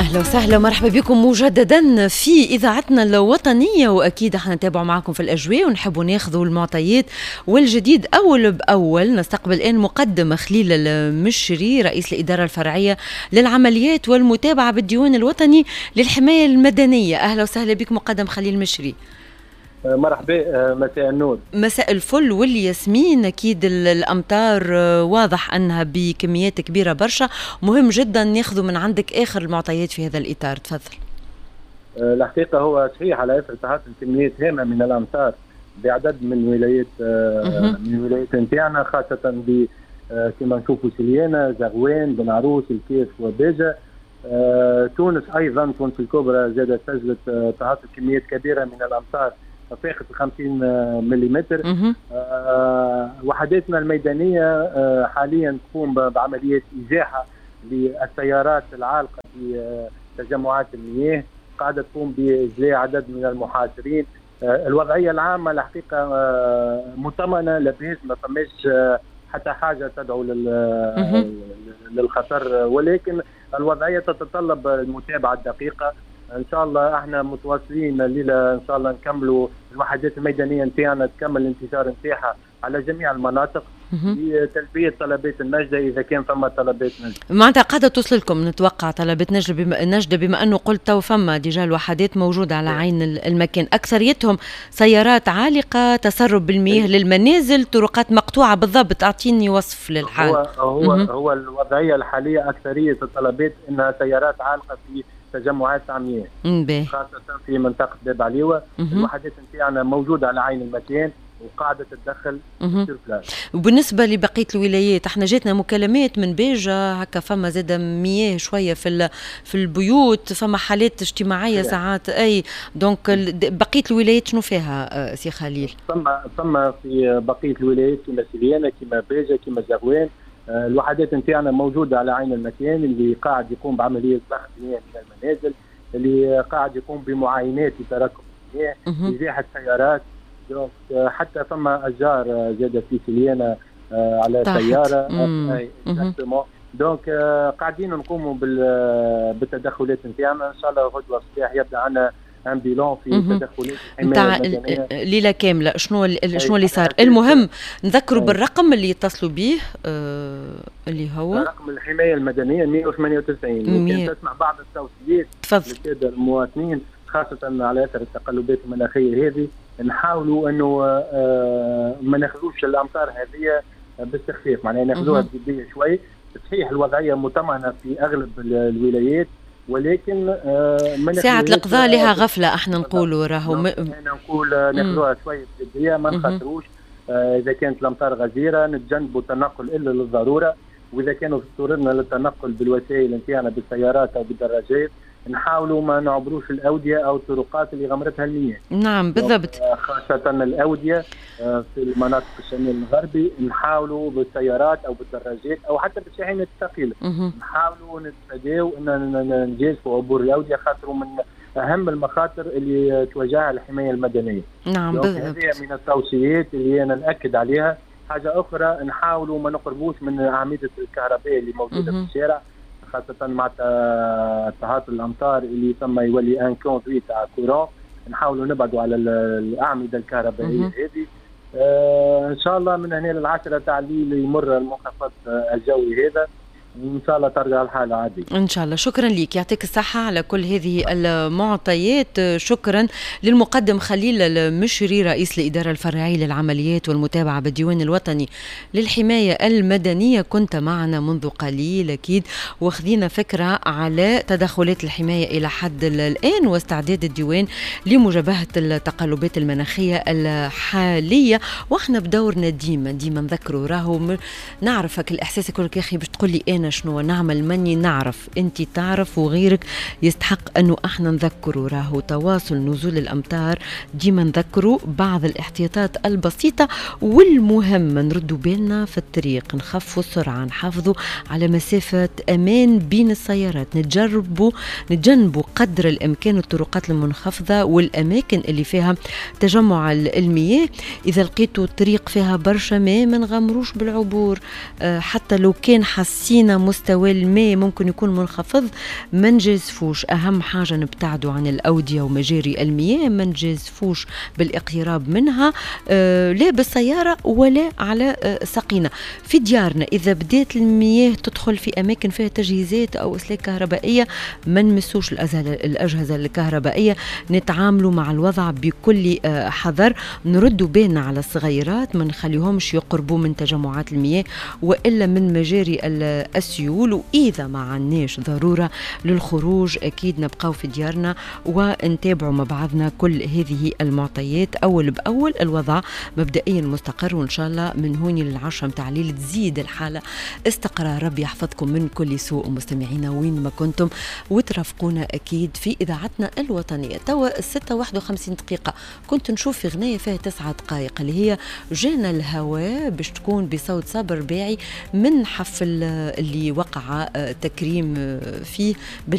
أهلا وسهلا ومرحبا بكم مجددا في إذاعتنا الوطنية، وأكيد احنا نتابع معكم في الأجواء ونحب ناخذوا المعطيات والجديد. أول بأول نستقبل الآن مقدم خليل المشري رئيس الإدارة الفرعية للعمليات والمتابعة بالديوان الوطني للحماية المدنية. أهلا وسهلا بك مقدم خليل المشري. مرحبا، مساء النور. مساء الفل والياسمين. أكيد الأمطار واضح أنها بكميات كبيرة برشا، مهم جدا ناخذوا من عندك آخر المعطيات في هذا الإطار. تفضل. الحقيقة هو صحيح على إثر تحصل كميات هامة من الأمطار بعدد من ولايات نتاعنا، خاصة ب كما نشوفوا سليانة، زغوان، بن عروس، الكيف وباجة. تونس أيضا، تونس الكبرى زادت سجلت تحصل كميات كبيرة من الأمطار فاقت 50 ملم. وحداتنا الميدانية حاليا تقوم بعملية إزاحة للسيارات العالقة في تجمعات المياه، قاعدة تقوم بإجلاء عدد من المحاصرين. الوضعية العامة الحقيقة مطمئنة، لاباس، ما فماش حتى حاجة تدعو للخطر، ولكن الوضعية تتطلب المتابعة الدقيقة. ان شاء الله احنا متواصلين الليله، ان شاء الله نكملوا الوحدات الميدانيه نتاعنا تكمل الانتشار نتاعها على جميع المناطق لتلبيه طلبات النجده اذا كان فما طلبات نجده. معناتها قاعده توصل لكم نتوقع طلبات نجده بما انه قلت تو فما ديجا الوحدات موجوده على عين المكان، اكثريتهم سيارات عالقه، تسرب بالمياه للمنازل، طرقات مقطوعه. بالضبط اعطيني وصف للحال. هو الوضعيه الحاليه اكثريه الطلبات انها سيارات عالقه في تجمعات عمياء، خاصة في منطقة باب عليوة. الوحدات نتاعنا موجودة على عين المكان وقاعدة تتدخل في. وبالنسبة لبقية الولايات، احنا جاتنا مكالمات من بيجة هكا فما زاد مياه شوية في البيوت، فما حالات اجتماعية ساعات اي دونك بقية الولايات شنو فيها سي خليل؟ ثم في بقية الولايات كما سليانة، كما بيجة، كما زغوان، الوحدات نتاعنا موجودة على عين المكان، اللي قاعد يقوم بعملية ضخ مياه من المنازل، اللي قاعد يقوم بمعاينات لتراكم المياه، إزاحة سيارات. حتى ثم أشجار زادت في سليانة على سيارة. دونك قاعدين نقوموا بالتدخلات نتاعنا. إن شاء الله غدوة الصباح يبدأ عنا امبيلون في تدخلات نتاع ليله كامله. شنو اللي صار؟ المهم نذكروا بالرقم اللي يتصلوا به اللي هو رقم الحمايه المدنيه 198. ممكن تسمع بعض التوصيات للساده المواطنين، خاصه على اثر التقلبات المناخيه هذه، نحاولوا انه ما ناخذوش الامطار هذه باستخفاف، معناها ناخذوها بجديه شوي. صحيح الوضعيه مطمئنه في اغلب الولايات، ولكن ساعة القضاء لها غفلة. احنا نقولوا راهو نقول ناخذوها شوية بجدية، ما نخاطروش. إذا كانت الأمطار غزيرة نتجنبوا التنقل إلا للضرورة، وإذا كانوا اضطررنا للتنقل بالوسائل نتاعنا بالسيارات أو بالدراجات نحاولوا ما نعبروش الأودية أو الطرقات اللي غمرتها المياه. نعم بالضبط. خاصة الأودية في المناطق الشمال الغربي نحاولوا بالسيارات أو بالدراجات أو حتى بالشاحنات الثقيلة نحاولوا نتفاداو أن نجازفوا عبور الأودية، خاطر من أهم المخاطر اللي تواجهها الحماية المدنية. نعم بالضبط. هذه من التوصيات اللي أنا نأكد عليها. حاجة أخرى، نحاولوا ما نقربوش من أعمدة الكهرباء اللي موجودة في الشارع، خاصة مع تعاطي الأمطار اللي ثم يولي ان كونفي تاع كورون. نحاولوا نبعدوا على الأعمدة الكهربائية هذه. إن شاء الله من هنا للعشرة تاع الليل يمر المنخفض الجوي هذا، إن شاء الله ترجع الحالة عادية إن شاء الله. شكرا لك، يعطيك الصحة على كل هذه المعطيات. شكرا للمقدم خليل المشري رئيس الإدارة الفرعية للعمليات والمتابعة بالديوان الوطني للحماية المدنية. كنت معنا منذ قليل أكيد واخذين فكرة على تدخلات الحماية إلى حد الآن واستعداد الديوان لمجابهة التقلبات المناخية الحالية. وإحنا بدورنا ديما نذكروا، راهو نعرفك الإحساس يقولك يا أخي باش تقول لي أنا شنو نعمل، مني نعرف، انت تعرف وغيرك يستحق انه احنا نذكروا. راهو تواصل نزول الامطار ديما نذكروا بعض الاحتياطات البسيطة، والمهم نردوا بالنا في الطريق، نخفوا السرعة، نحافظوا على مسافة امان بين السيارات، نتجنبوا قدر الامكان الطرقات المنخفضة والاماكن اللي فيها تجمع المياه. اذا لقيتوا الطريق فيها برشا ماء ما نغمروش بالعبور، حتى لو كان حاسين لقينا مستوى الماء ممكن يكون منخفض، ما نجازفوش. أهم حاجة نبتعدوا عن الأودية ومجاري المياه، ما نجازفوش بالاقتراب منها، لا بالسيارة ولا على سقينا. في ديارنا إذا بدأت المياه تدخل في أماكن فيها تجهيزات أو أسلاك كهربائية، ما نمسوش الأجهزة الكهربائية، نتعاملوا مع الوضع بكل حذر، نردوا بالنا على الصغيرات، ما نخليهمش يقربوا من تجمعات المياه وإلا من مجاري السيول. وإذا ما عندناش ضرورة للخروج أكيد نبقاو في ديارنا ونتابعوا مع بعضنا كل هذه المعطيات أول بأول. الوضع مبدئيا مستقر، وإن شاء الله من هوني للعشرة متاع الليل تزيد الحالة استقرار. ربي يحفظكم من كل سوء مستمعينا وين ما كنتم، وترافقونا أكيد في إذاعتنا الوطنية. توا 6:51 كنت نشوف في غنية فيها 9 دقائق اللي هي جانا الهواء باش تكون بصوت صابر باعي من حفل اللي وقع تكريم فيه